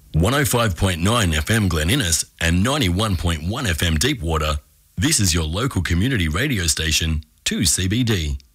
105.9 FM Glen Innes and 91.1 FM Deepwater. This is your local community radio station, 2CBD.